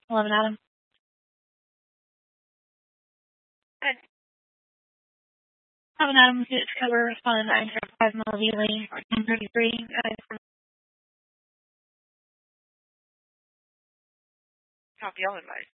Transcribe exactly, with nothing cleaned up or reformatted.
eleven Adam. Good. eleven Adam, get cover, respond to nine zero five Melody Lane, fourteen thirty-three. Copy all advice.